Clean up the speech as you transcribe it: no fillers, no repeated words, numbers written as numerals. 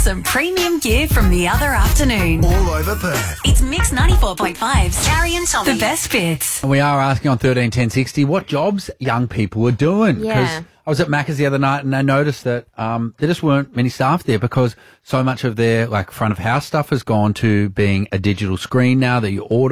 Some premium gear from the other afternoon. All over Perth. It's Mix 94.5's Gary and Tommy. The best bits. And we are asking on 131060 what jobs young people are doing. Yeah. I was at Macca's the other night and I noticed that there just weren't many staff there because so much of their front of house stuff has gone to being a digital screen now that you order